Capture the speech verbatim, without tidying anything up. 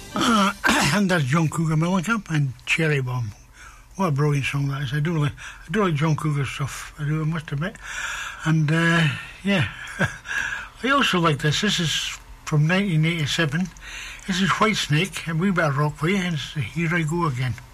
Uh, and that's John Cougar Mellencamp and Cherry Bomb. What a brilliant song that is. I do like, I do like John Cougar's stuff, I do, I must admit. And, uh, yeah. I also like this. This is from nineteen eighty-seven. This is Whitesnake, and we better rock for you, and it's Here I Go Again.